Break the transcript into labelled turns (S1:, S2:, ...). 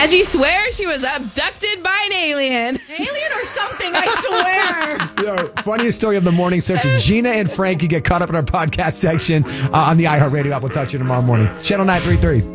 S1: Angie swears she was abducted by an alien.
S2: Alien or something, I swear.
S3: Funniest story of the morning. Search Gina and Frankie. Get caught up in our podcast section on the iHeartRadio app. We'll talk to you tomorrow morning. Channel 933.